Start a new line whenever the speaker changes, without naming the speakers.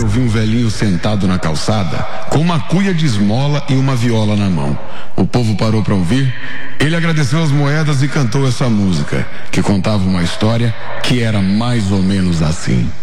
Pedro viu um velhinho sentado na calçada, com uma cuia de esmola e uma viola na mão. O povo parou para ouvir. Ele agradeceu as moedas e cantou essa música, que contava uma história que era mais ou menos assim.